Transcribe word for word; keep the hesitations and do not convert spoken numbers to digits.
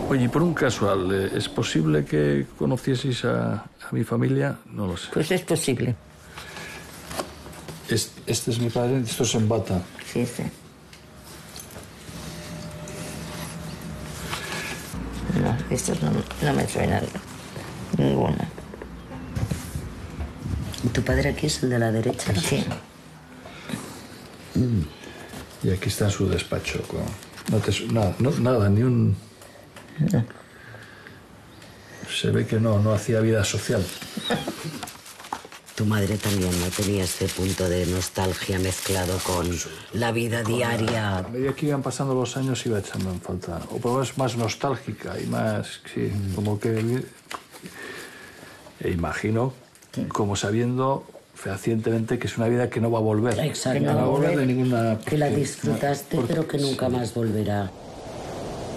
Oye, y por un casual, ¿es posible que conocieseis a, a mi familia? No lo sé. Pues es posible. Este, este es mi padre, esto es en bata. Sí, sí. No, estos no, no me suenan. Ninguna. ¿Y tu padre aquí es el de la derecha? Sí. Mm. Y aquí está en su despacho. Con... No te... nada, no, nada, ni un... No. Se ve que no, no hacía vida social. Tu madre también no tenía este punto de nostalgia mezclado con la vida diaria. A medida que iban pasando los años iba echando en falta. O por lo menos más nostálgica y más, sí, mm. como que... E imagino, ¿qué? Como sabiendo fehacientemente que es una vida que no va a volver. Exacto. Que no va a volver de ninguna... Que la disfrutaste, porque, pero que nunca sí. más volverá.